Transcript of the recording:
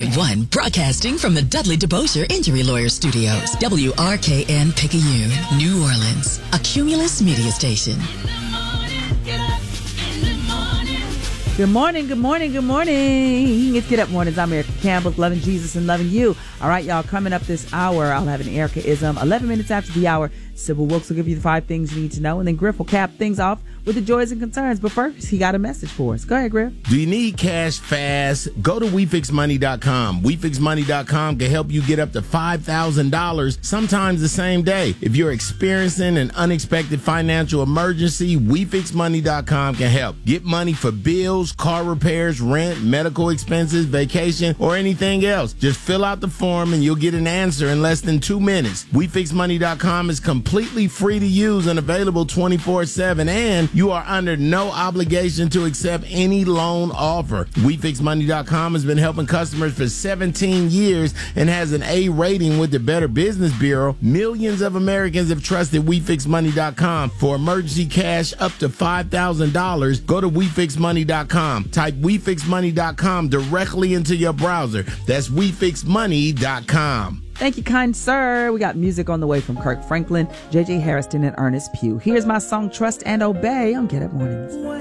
101.1, broadcasting from the Dudley DeBosier Injury Lawyer Studios. WRKN Picayune, New Orleans, a Cumulus media station. Good morning, good morning, good morning. It's Get Up Mornings. I'm Erica Campbell, loving Jesus and loving you. All right, y'all, coming up this hour, I'll have an Erica-ism. 11 minutes after the hour, Sybil Wilkes will give you the 5 things you need to know, and then Griff will cap things off with the joys and concerns. But first, he got a message for us. Go ahead, Griff. Do you need cash fast? Go to WeFixMoney.com. WeFixMoney.com can help you get up to $5,000, sometimes the same day. If you're experiencing an unexpected financial emergency, WeFixMoney.com can help. Get money for bills, car repairs, rent, medical expenses, vacation, or anything else. Just fill out the form and you'll get an answer in less than 2 minutes. WeFixMoney.com is completely free to use and available 24/7, and you are under no obligation to accept any loan offer. WeFixMoney.com has been helping customers for 17 years and has an A rating with the Better Business Bureau. Millions of Americans have trusted WeFixMoney.com for emergency cash up to $5,000. Go to WeFixMoney.com. Type WeFixMoney.com directly into your browser. That's WeFixMoney.com. Thank you, kind sir. We got music on the way from Kirk Franklin, J.J. Harrison, and Ernest Pugh. Here's my song, Trust and Obey, on Get Up Mornings.